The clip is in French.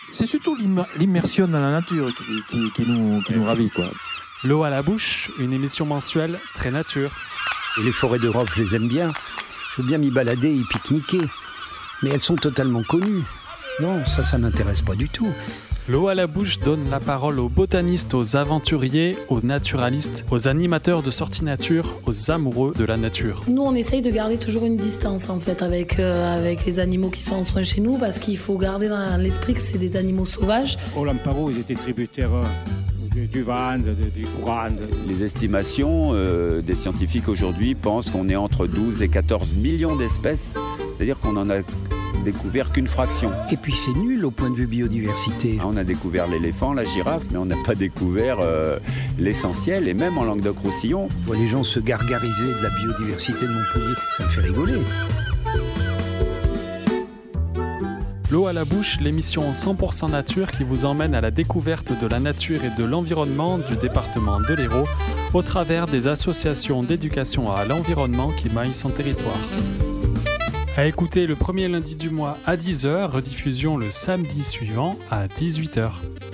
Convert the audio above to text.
C'est surtout l'immersion dans la nature qui nous ravit, quoi. L'eau à la bouche, une émission mensuelle très nature. Et les forêts d'Europe, je les aime bien. Je veux bien m'y balader et pique-niquer. Mais elles sont totalement connues. Non, ça m'intéresse pas du tout. L'eau à la bouche donne la parole aux botanistes, aux aventuriers, aux naturalistes, aux animateurs de sorties nature, aux amoureux de la nature. Nous, on essaye de garder toujours une distance en fait avec les animaux qui sont en soins chez nous parce qu'il faut garder dans l'esprit que c'est des animaux sauvages. Au Lamparo, ils étaient tributaires du Van, du Courant. Les estimations des scientifiques aujourd'hui pensent qu'on est entre 12 et 14 millions d'espèces. C'est-à-dire qu'on en a découvert qu'une fraction. Et puis c'est nul au point de vue biodiversité. On a découvert l'éléphant, la girafe, mais on n'a pas découvert l'essentiel. Et même en Languedoc-Roussillon. Je vois les gens se gargariser de la biodiversité de Montpellier. Ça me fait rigoler. L'eau à la bouche, l'émission 100% nature qui vous emmène à la découverte de la nature et de l'environnement du département de l'Hérault au travers des associations d'éducation à l'environnement qui maillent son territoire. À écouter le premier lundi du mois à 10h, rediffusion le samedi suivant à 18h.